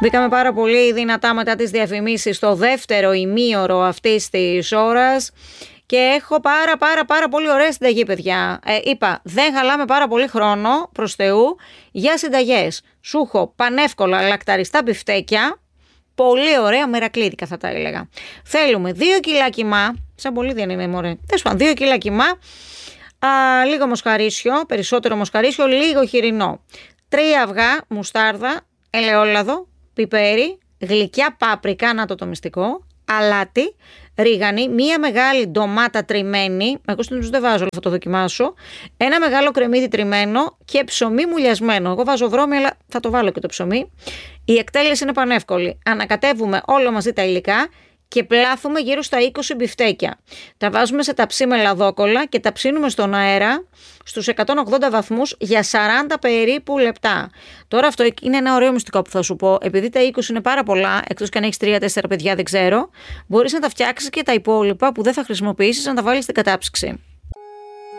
Μπήκαμε πάρα πολύ δυνατά μετά τις διαφημίσεις στο δεύτερο ημίωρο αυτής της ώρας και έχω πάρα πολύ ωραία συνταγή, παιδιά. Είπα, δεν χαλάμε πάρα πολύ χρόνο, προς Θεού, για συνταγές. Σου έχω πανεύκολα λακταριστά μπιφτέκια, πολύ ωραία μερακλίδικα θα τα έλεγα. Θέλουμε 2 κιλά κιμά, σαν πολύ δεν είναι μωρέ, τέλος πάντων 2 κιλά κιμά, λίγο μοσχαρίσιο, περισσότερο μοσχαρίσιο, λίγο χοιρινό, 3 αυγά, μουστάρδα, ελαιόλαδο, πιπέρι, γλυκιά πάπρικα, να το μυστικό, αλάτι, ρίγανη, μία μεγάλη ντομάτα τριμμένη, εγώ στην δεν βάζω, θα το δοκιμάσω, ένα μεγάλο κρεμμύδι τριμμένο και ψωμί μουλιασμένο. Εγώ βάζω βρώμη, αλλά θα το βάλω και το ψωμί. Η εκτέλεση είναι πανεύκολη. Ανακατεύουμε όλο μαζί τα υλικά και πλάθουμε γύρω στα 20 μπιφτέκια. Τα βάζουμε σε ταψί με λαδόκολλα και τα ψήνουμε στον αέρα στους 180 βαθμούς για 40 περίπου λεπτά. Τώρα αυτό είναι ένα ωραίο μυστικό που θα σου πω. Επειδή τα 20 είναι πάρα πολλά, εκτός και αν έχεις 3-4 παιδιά δεν ξέρω, μπορείς να τα φτιάξεις και τα υπόλοιπα που δεν θα χρησιμοποιήσεις να τα βάλεις στην κατάψυξη.